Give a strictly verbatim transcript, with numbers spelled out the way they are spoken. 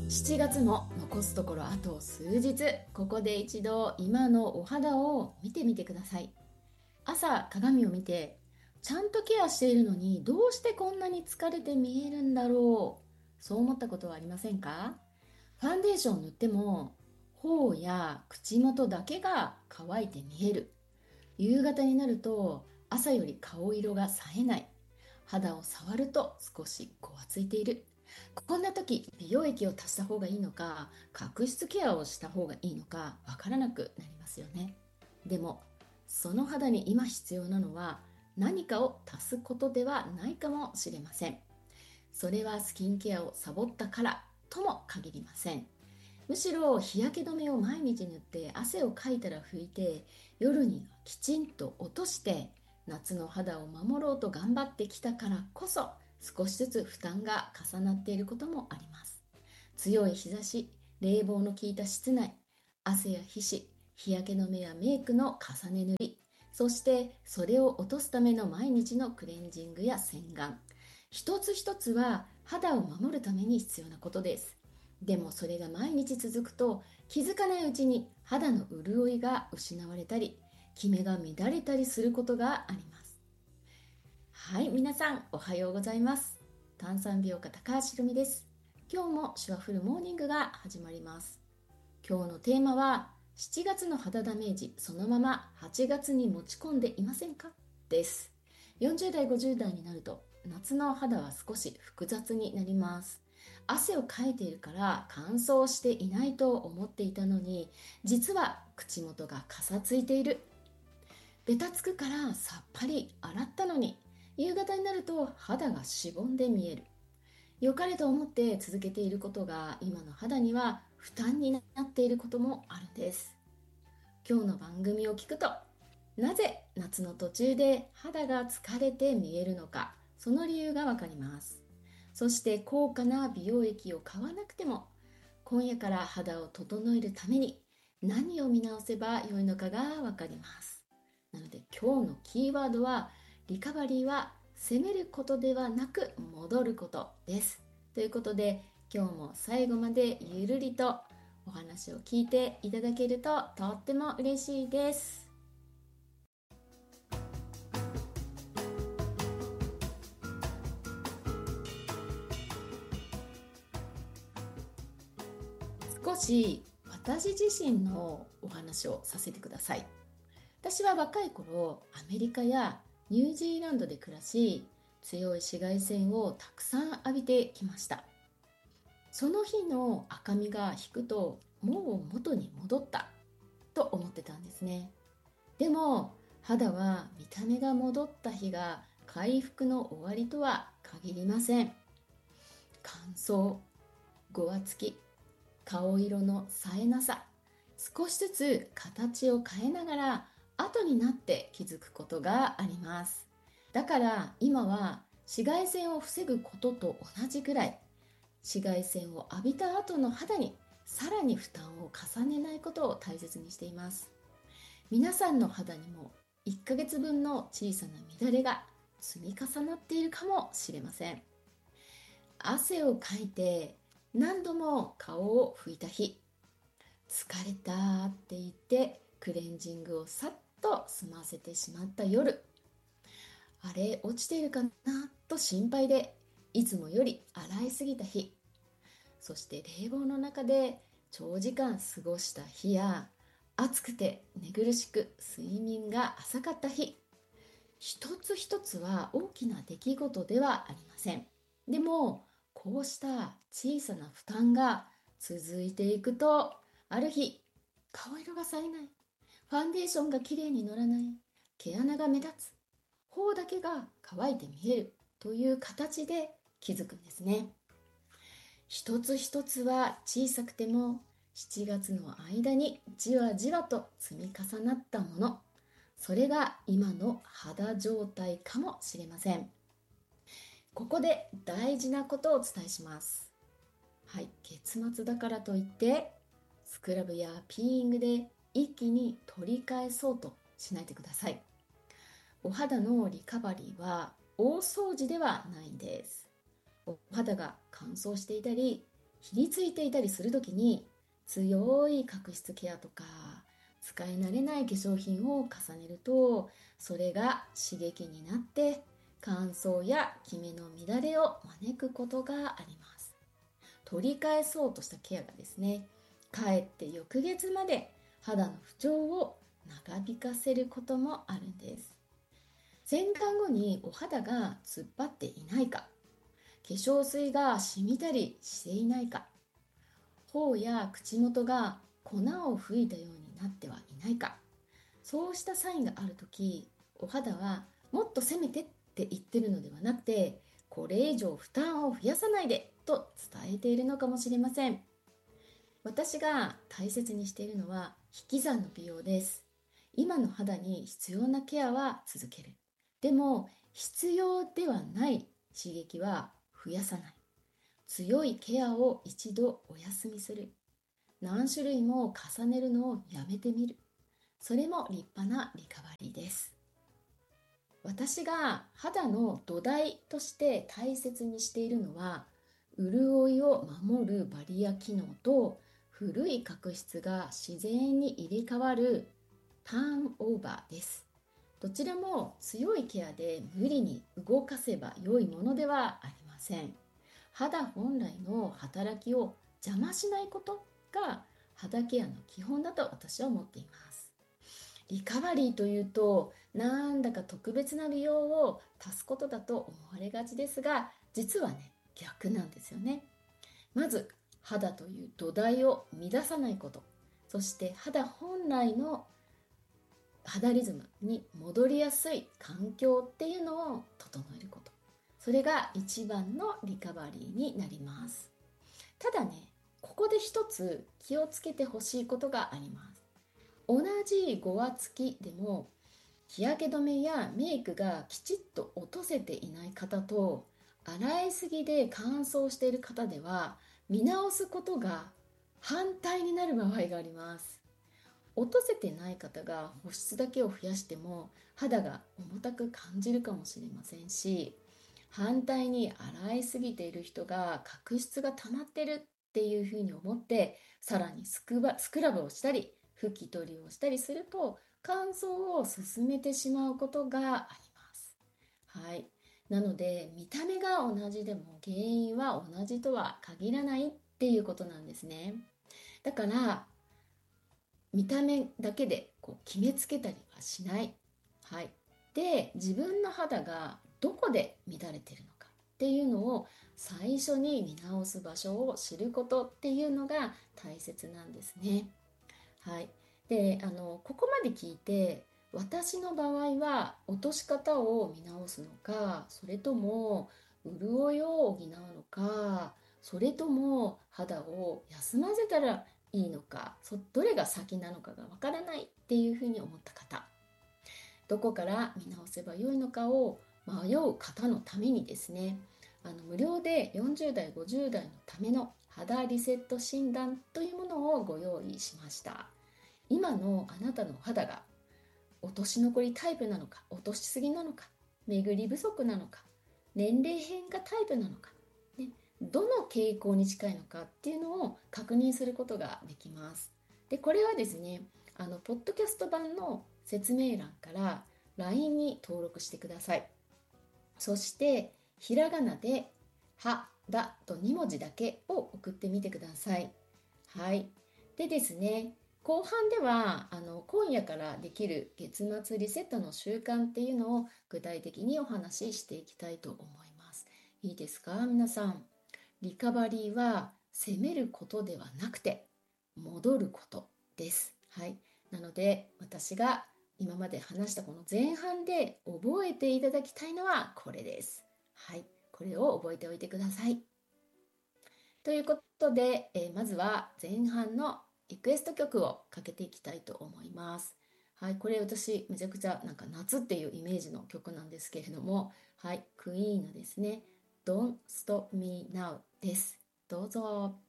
しちがつも残すところあと数日。ここで一度今のお肌を見てみてください。朝鏡を見て、ちゃんとケアしているのにどうしてこんなに疲れて見えるんだろう、そう思ったことはありませんか？ファンデーションを塗っても頬や口元だけが乾いて見える。夕方になると朝より顔色が冴えない。肌を触ると少しごわついている。こんな時、美容液を足した方がいいのか、角質ケアをした方がいいのかわからなくなりますよね。でも、その肌に今必要なのは何かを足すことではないかもしれません。それはスキンケアをサボったからとも限りません。むしろ日焼け止めを毎日塗って汗をかいたら拭いて、夜にはきちんと落として夏の肌を守ろうと頑張ってきたからこそ、少しずつ負担が重なっていることもあります。強い日差し、冷房の効いた室内、汗や皮脂、日焼け止めやメイクの重ね塗り、そしてそれを落とすための毎日のクレンジングや洗顔、一つ一つは肌を守るために必要なことです。でもそれが毎日続くと、気づかないうちに肌の潤いが失われたり、キメが乱れたりすることがあります。はい、皆さんおはようございます。炭酸美容家高橋留美です。今日もシュワフルモーニングが始まります。今日のテーマは、しちがつの肌ダメージそのままはちがつに持ち込んでいませんかです。よんじゅう代ごじゅう代になると夏の肌は少し複雑になります。汗をかいているから乾燥していないと思っていたのに、実は口元がかさついている。ベタつくからさっぱり洗ったのに、夕方になると肌がしぼんで見える。良かれと思って続けていることが今の肌には負担になっていることもあるんです。今日の番組を聞くと、なぜ夏の途中で肌が疲れて見えるのか、その理由がわかります。そして高価な美容液を買わなくても、今夜から肌を整えるために何を見直せば良いのかがわかります。なので今日のキーワードは、リカバリーは責めることではなく戻ることです。ということで、今日も最後までゆるりとお話を聞いていただけるととっても嬉しいです。少し私自身のお話をさせてください。私は若い頃、アメリカやニュージーランドで暮らし、強い紫外線をたくさん浴びてきました。その日の赤みが引くと、もう元に戻ったと思ってたんですね。でも肌は見た目が戻った日が回復の終わりとは限りません。乾燥、ごわつき、顔色の冴えなさ、少しずつ形を変えながら後になって気づくことがあります。だから今は紫外線を防ぐことと同じくらい、紫外線を浴びた後の肌にさらに負担を重ねないことを大切にしています。皆さんの肌にもいっかげつぶんの小さな乱れが積み重なっているかもしれません。汗をかいて何度も顔を拭いた日、疲れたって言ってクレンジングをさっと済ませてしまった夜、あれ落ちているかなと心配でいつもより洗いすぎた日、そして冷房の中で長時間過ごした日や、暑くて寝苦しく睡眠が浅かった日、一つ一つは大きな出来事ではありません。でもこうした小さな負担が続いていくと、ある日顔色が冴えない、ファンデーションがきれいに乗らない、毛穴が目立つ、頬だけが乾いて見えるという形で気づくんですね。一つ一つは小さくてもしちがつの間にじわじわと積み重なったもの、それが今の肌状態かもしれません。ここで大事なことをお伝えします。はい、月末だからといってスクラブやピーイングで一気に取り返そうとしないでください。お肌のリカバリーは大掃除ではないんです。お肌が乾燥していたりひりついていたりするときに、強い角質ケアとか使い慣れない化粧品を重ねると、それが刺激になって乾燥やキメの乱れを招くことがあります。取り返そうとしたケアがですね、かえって翌月まで肌の不調を長引かせることもあるんです。洗顔後にお肌が突っ張っていないか、化粧水が染みたりしていないか、頬や口元が粉を吹いたようになってはいないか、そうしたサインがあるとき、お肌はもっと攻めてって言ってるのではなくて、これ以上負担を増やさないでと伝えているのかもしれません。私が大切にしているのは引き算の美容です。今の肌に必要なケアは続ける。でも必要ではない刺激は増やさない。強いケアを一度お休みする。何種類も重ねるのをやめてみる。それも立派なリカバリーです。私が肌の土台として大切にしているのは、潤いを守るバリア機能と古い角質が自然に入れ替わるターンオーバーです。どちらも強いケアで無理に動かせば良いものではありません。肌本来の働きを邪魔しないことが肌ケアの基本だと私は思っています。リカバリーというと、なんだか特別な美容を足すことだと思われがちですが、実はね、逆なんですよね。まず、肌という土台を乱さないこと、そして肌本来の肌リズムに戻りやすい環境っていうのを整えること。それが一番のリカバリーになります。ただね、ここで一つ気をつけてほしいことがあります。同じごわつきでも日焼け止めやメイクがきちっと落とせていない方と、洗いすぎで乾燥している方では見直すことが反対になる場合があります。落とせてない方が保湿だけを増やしても肌が重たく感じるかもしれませんし、反対に洗いすぎている人が角質が溜まってるっていうふうに思ってさらにスクバスクラブをしたり拭き取りをしたりすると乾燥を進めてしまうことがあります。はい。なので見た目が同じでも原因は同じとは限らないっていうことなんですね。だから見た目だけでこう決めつけたりはしない。はい。で、自分の肌がどこで乱れてるのかっていうのを最初に見直す場所を知ることっていうのが大切なんですね。はい。で、あの、ここまで聞いて、私の場合は落とし方を見直すのか、それとも潤いを補うのか、それとも肌を休ませたらいいのか、そどれが先なのかがわからないっていうふうに思った方、どこから見直せばよいのかを迷う方のためにですね、あの無料でよんじゅう代ごじゅう代のための肌リセット診断というものをご用意しました。今のあなたの肌が落とし残りタイプなのか、落としすぎなのか、巡り不足なのか、年齢変化タイプなのか、ね、どの傾向に近いのかっていうのを確認することができます。で、これはですね、あのポッドキャスト版の説明欄から ライン に登録してください。そしてひらがなではだとに文字だけを送ってみてください。はい。でですね、後半ではあの今夜からできる月末リセットの習慣っていうのを具体的にお話ししていきたいと思います。いいですか、皆さん。リカバリーは責めることではなくて戻ることです。はい。なので私が今まで話したこの前半で覚えていただきたいのはこれです。はい。これを覚えておいてください。ということで、えーまずは前半のリクエスト曲をかけていきたいと思います。はい。これ私めちゃくちゃなんか夏っていうイメージの曲なんですけれども、はい。クイーンのですね、Don't Stop Me Now です。どうぞ。